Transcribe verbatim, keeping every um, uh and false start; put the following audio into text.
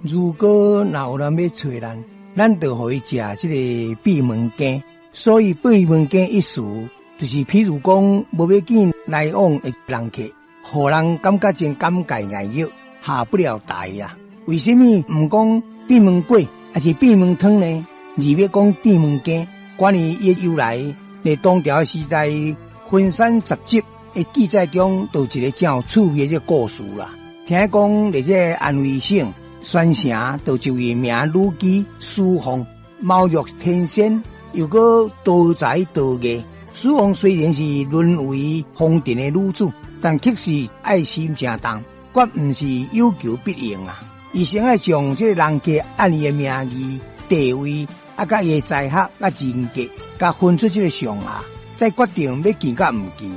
如果若有人要找咱，咱就互伊食这个闭门羹。所以闭门羹一词，就是譬如讲无要紧来往的人客，互人感觉真尴尬挨约，下不了台呀。为什么唔讲闭门粿，还是闭门汤呢？而要讲闭门羹，关于伊的由来，在唐朝时代《分山杂集》的记载中，有一个真有趣味的这个故事啦。听讲在这安徽省宣城，有一位名女妓苏凤，貌若天仙，又个多才多艺。苏凤虽然是沦为风尘的女子，但却是爱心正重，绝唔是有求必应啊！伊先爱将这个人客按伊的名义、地位，啊，甲伊的才学、啊人格，甲分出这个上下，再决定要见甲唔见。